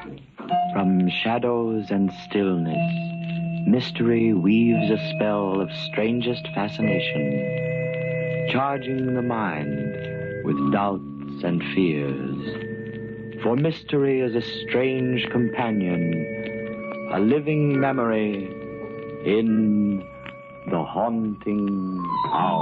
From shadows and stillness, mystery weaves a spell of strangest fascination, charging the mind with doubts and fears. For mystery is a strange companion, a living memory in the haunting hour.